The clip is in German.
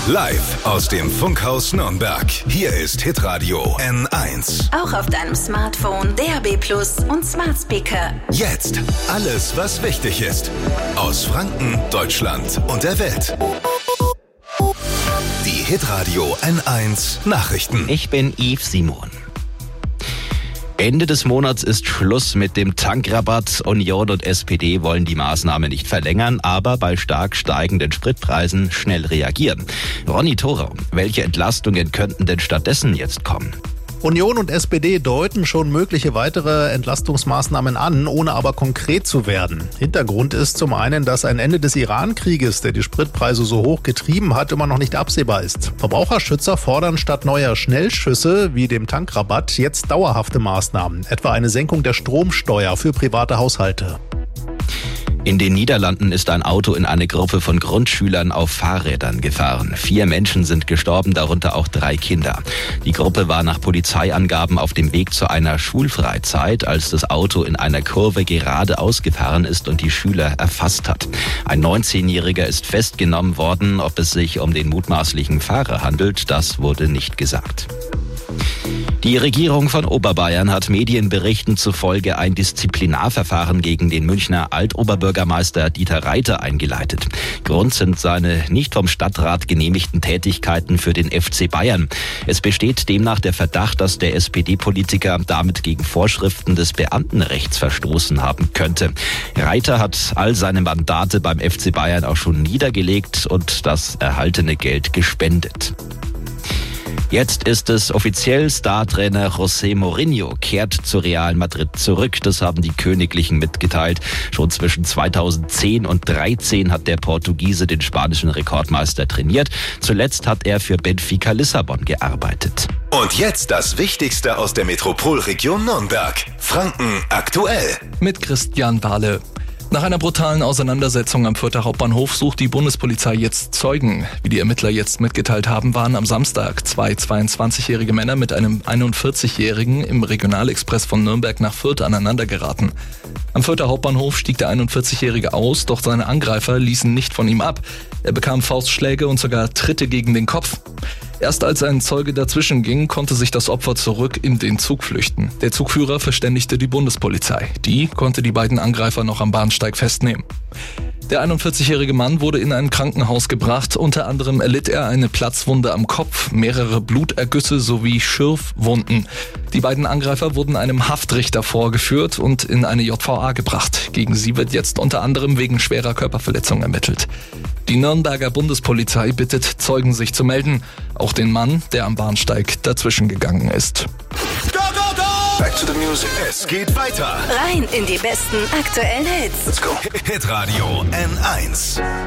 Live aus dem Funkhaus Nürnberg. Hier ist Hitradio N1. Auch auf deinem Smartphone, DAB+ und Smart Speaker. Jetzt alles, was wichtig ist. Aus Franken, Deutschland und der Welt. Die Hitradio N1 Nachrichten. Ich bin Yves Simon. Ende des Monats ist Schluss mit dem Tankrabatt. Union und SPD wollen die Maßnahme nicht verlängern, aber bei stark steigenden Spritpreisen schnell reagieren. Ronny Thorau, welche Entlastungen könnten denn stattdessen jetzt kommen? Union und SPD deuten schon mögliche weitere Entlastungsmaßnahmen an, ohne aber konkret zu werden. Hintergrund ist zum einen, dass ein Ende des Iran-Krieges, der die Spritpreise so hoch getrieben hat, immer noch nicht absehbar ist. Verbraucherschützer fordern statt neuer Schnellschüsse wie dem Tankrabatt jetzt dauerhafte Maßnahmen, etwa eine Senkung der Stromsteuer für private Haushalte. In den Niederlanden ist ein Auto in eine Gruppe von Grundschülern auf Fahrrädern gefahren. 4 Menschen sind gestorben, darunter auch 3 Kinder. Die Gruppe war nach Polizeiangaben auf dem Weg zu einer Schulfreizeit, als das Auto in einer Kurve geradeaus gefahren ist und die Schüler erfasst hat. Ein 19-Jähriger ist festgenommen worden. Ob es sich um den mutmaßlichen Fahrer handelt, das wurde nicht gesagt. Die Regierung von Oberbayern hat Medienberichten zufolge ein Disziplinarverfahren gegen den Münchner Altoberbürgermeister Dieter Reiter eingeleitet. Grund sind seine nicht vom Stadtrat genehmigten Tätigkeiten für den FC Bayern. Es besteht demnach der Verdacht, dass der SPD-Politiker damit gegen Vorschriften des Beamtenrechts verstoßen haben könnte. Reiter hat all seine Mandate beim FC Bayern auch schon niedergelegt und das erhaltene Geld gespendet. Jetzt ist es offiziell, Startrainer José Mourinho kehrt zu Real Madrid zurück. Das haben die Königlichen mitgeteilt. Schon zwischen 2010 und 2013 hat der Portugiese den spanischen Rekordmeister trainiert. Zuletzt hat er für Benfica Lissabon gearbeitet. Und jetzt das Wichtigste aus der Metropolregion Nürnberg. Franken aktuell. Mit Christian Bahle. Nach einer brutalen Auseinandersetzung am Fürther Hauptbahnhof sucht die Bundespolizei jetzt Zeugen. Wie die Ermittler jetzt mitgeteilt haben, waren am Samstag 2 22-jährige Männer mit einem 41-jährigen im Regionalexpress von Nürnberg nach Fürth aneinander geraten. Am Fürther Hauptbahnhof stieg der 41-jährige aus, doch seine Angreifer ließen nicht von ihm ab. Er bekam Faustschläge und sogar Tritte gegen den Kopf. Erst als ein Zeuge dazwischen ging, konnte sich das Opfer zurück in den Zug flüchten. Der Zugführer verständigte die Bundespolizei. Die konnte die beiden Angreifer noch am Bahnsteig festnehmen. Der 41-jährige Mann wurde in ein Krankenhaus gebracht. Unter anderem erlitt er eine Platzwunde am Kopf, mehrere Blutergüsse sowie Schürfwunden. Die beiden Angreifer wurden einem Haftrichter vorgeführt und in eine JVA gebracht. Gegen sie wird jetzt unter anderem wegen schwerer Körperverletzung ermittelt. Die Nürnberger Bundespolizei bittet Zeugen, sich zu melden. Auch den Mann, der am Bahnsteig dazwischen gegangen ist. Go, go, go! Back to the music. Es geht weiter. Rein in die besten aktuellen Hits. Let's go. Hitradio N1.